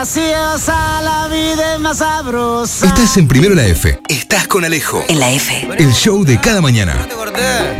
graciosa, la vida es más sabrosa. Estás en Primero la F. Estás con Alejo. En la F. El show de cada mañana. No te corté.